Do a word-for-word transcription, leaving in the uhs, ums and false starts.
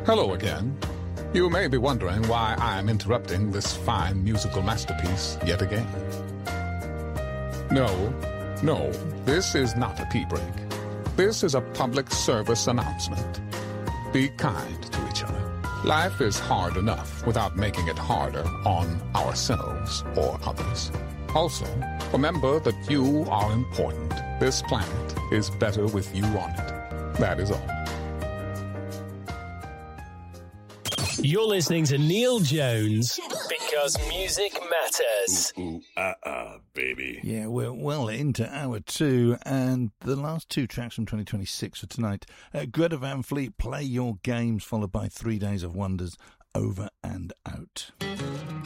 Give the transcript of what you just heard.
Hello again. You may be wondering why I'm interrupting this fine musical masterpiece yet again. No, no, this is not a pee break. This is a public service announcement. Be kind to each other. Life is hard enough without making it harder on ourselves or others. Also, remember that you are important. This planet is better with you on it. That is all. You're listening to Neil Jones because music matters. Ooh, ooh, uh, uh, baby. Yeah, we're well into hour two, and the last two tracks from twenty twenty-six for tonight. Uh, Greta Van Fleet, Play Your Games, followed by Three Days of Wonders, Over and Out.